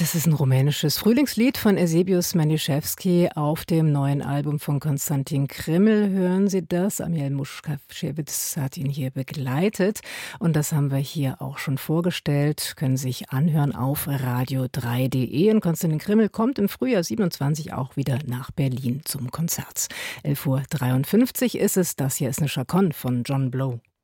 Das ist ein rumänisches Frühlingslied von Eusebius Maniszewski auf dem neuen Album von Konstantin Krimml. Hören Sie das? Amiel Muszkawitz hat ihn hier begleitet. Und das haben wir hier auch schon vorgestellt. Können Sie sich anhören auf radio3.de. Und Konstantin Krimml kommt im Frühjahr 27 auch wieder nach Berlin zum Konzert. 11:53 Uhr ist es. Das hier ist eine Chaconne von John Blow.